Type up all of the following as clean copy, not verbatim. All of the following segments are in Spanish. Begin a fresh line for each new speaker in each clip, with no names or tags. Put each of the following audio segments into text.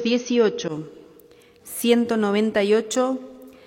218, 198,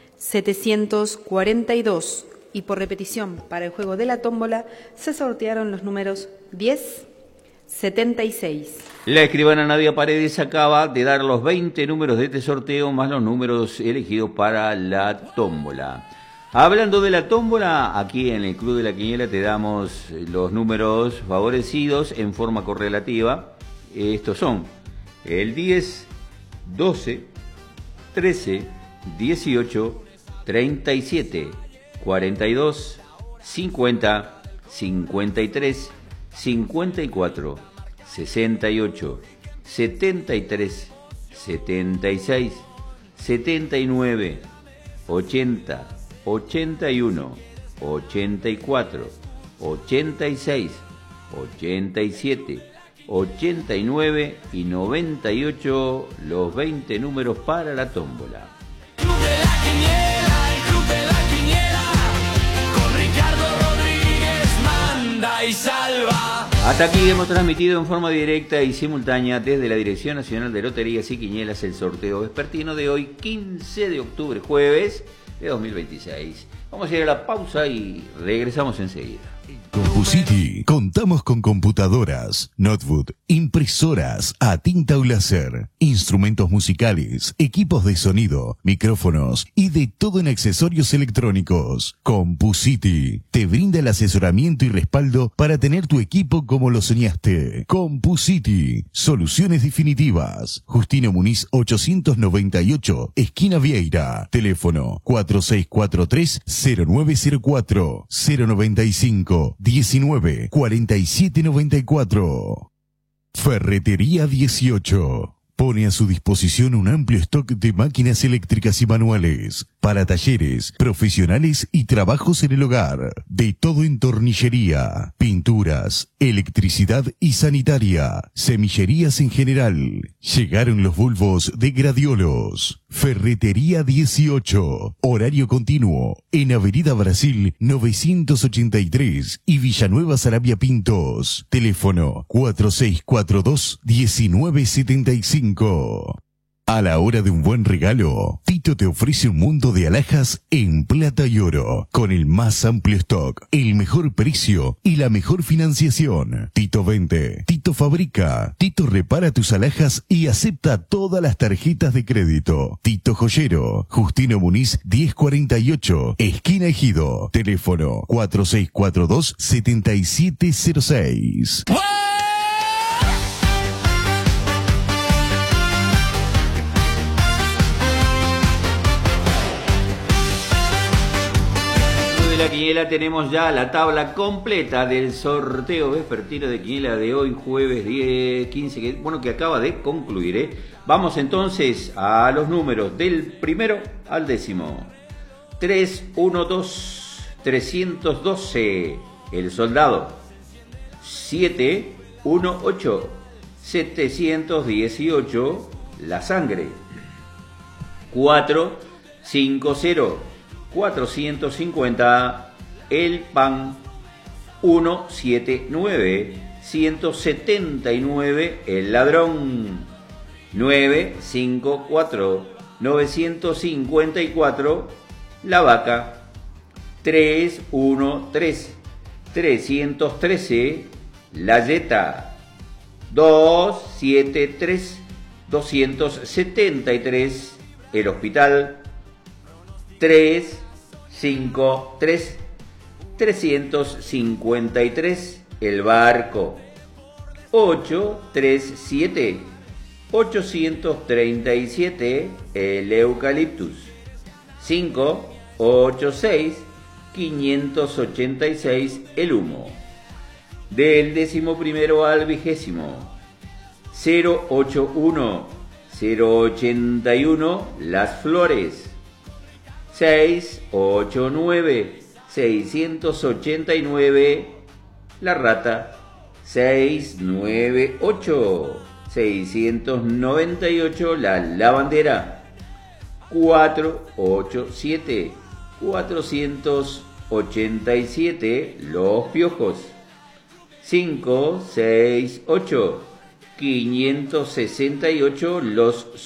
742. Y por repetición, para el juego de la tómbola, se sortearon los números 10, 76.
La escribana Nadia Paredes acaba de dar los 20 números de este sorteo más los números elegidos para la tómbola. Hablando de la tómbola, aquí en el Club de la Quiniela te damos los números favorecidos en forma correlativa. Estos son el 10, 12, 13, 18, 37, 42, 50, 53, 54, 68, 73, 76, 79, 80, 81, 84, 86, 87, 89 y 98, los 20 números para la tómbola.
Club de la Quiniela, el Club de la Quiniela, con Ricardo Rodríguez manda y salva.
Hasta aquí hemos transmitido en forma directa y simultánea desde la Dirección Nacional de Loterías y Quinielas el sorteo vespertino de hoy, 15 de octubre, jueves de 2026. Vamos a ir a la pausa y regresamos enseguida.
CompuCity, contamos con computadoras, notebook, impresoras a tinta o láser, instrumentos musicales, equipos de sonido, micrófonos y de todo en accesorios electrónicos. CompuCity te brinda el asesoramiento y respaldo para tener tu equipo como lo soñaste. CompuCity, soluciones definitivas. Justino Muniz 898, esquina Vieira. Teléfono 4643-0904 095 19 47 94. Ferretería 18. Pone a su disposición un amplio stock de máquinas eléctricas y manuales para talleres, profesionales y trabajos en el hogar. De todo en tornillería, pinturas, electricidad y sanitaria, semillerías en general. Llegaron los bulbos de Gradiolos. Ferretería 18. Horario continuo en Avenida Brasil 983 y Villanueva Sarabia Pintos. Teléfono 4642-1975. A la hora de un buen regalo, Tito te ofrece un mundo de alhajas en plata y oro, con el más amplio stock, el mejor precio y la mejor financiación. Tito vende, Tito fabrica, Tito repara tus alhajas y acepta todas las tarjetas de crédito. Tito Joyero, Justino Muniz 1048, esquina Ejido. Teléfono 4642-7706.
La Quiniela tenemos ya la tabla completa del sorteo vespertino de Quiniela de hoy, jueves 15, que acaba de concluir. Vamos entonces a los números del primero al décimo. 312, 312, el soldado. 718, 718, la sangre. 450, 450, el pan. 179, 179, el ladrón. 954, 954, la vaca. 313, 313, la yeta. 273, 273, el hospital. 353, 353, el barco. 837, 837, el eucaliptus. 586, 586, el humo. Del 11º al 20º. 081, 081, las flores. 689, 689, la rata. 698, 698, la lavandera. 487, 487, los piojos. 568, 568, los